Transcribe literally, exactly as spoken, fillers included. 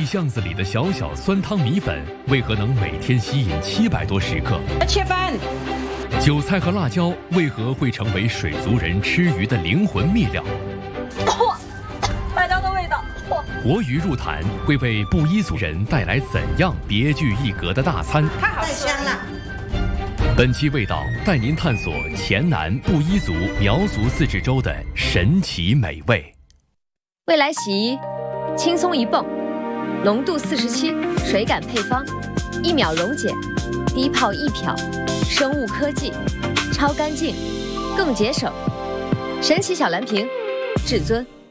地巷子里的小小酸汤米粉，为何能每天吸引七百多食客？ 切饭。 韭菜和辣椒为何会成为水族人吃鱼的灵魂秘料？ 嚯，辣椒的味道！嚯！ 活鱼入坛会为布依族人带来怎样别具一格的大餐？ 太好吃了！ 本期味道带您探索黔南布依族苗族自治州的神奇美味。 未来洗衣，轻松一泵，浓度四十七，水感配方，一秒溶解，低泡一漂，生物科技，超干净，更节省。神奇小蓝瓶，至尊。